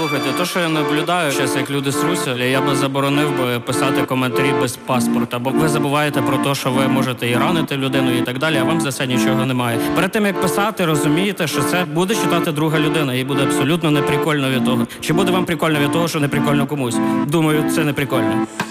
Слухайте, то, що я наблюдаю зараз, як люди сруться, я би заборонив би писати коментарі без паспорта, бо ви забуваєте про те, що ви можете і ранити людину і так далі, а вам за це нічого немає. Перед тим, як писати, розумієте, що це буде читати друга людина, їй буде абсолютно неприкольно від того. Чи буде вам прикольно від того, що не прикольно комусь? Думаю, це не прикольно.